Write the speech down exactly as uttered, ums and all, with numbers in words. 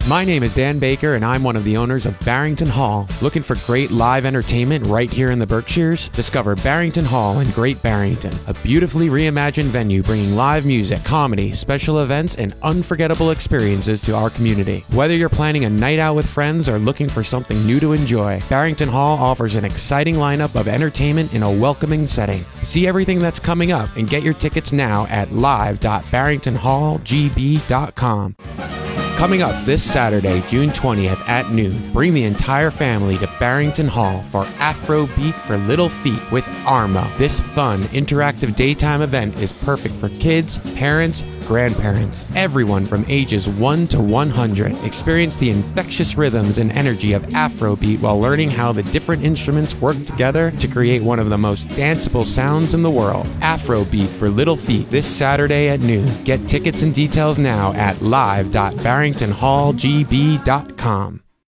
My name is Dan Baker, and I'm one of the owners of Barrington Hall. Looking for great live entertainment right here in the Berkshires? Discover Barrington Hall in Great Barrington, a beautifully reimagined venue bringing live music, comedy, special events, and unforgettable experiences to our community. Whether you're planning a night out with friends or looking for something new to enjoy, Barrington Hall offers an exciting lineup of entertainment in a welcoming setting. See everything that's coming up and get your tickets now at live dot barrington hall g b dot com. Coming up this Saturday, June twentieth at noon, bring the entire family to Barrington Hall for Afrobeat for Little Feet with Armo. This fun, interactive daytime event is perfect for kids, parents, grandparents, everyone from ages one to one hundred. Experience the infectious rhythms and energy of Afrobeat while learning how the different instruments work together to create one of the most danceable sounds in the world. Afrobeat for Little Feet this Saturday at noon. Get tickets and details now at live dot barrington hall g b dot com.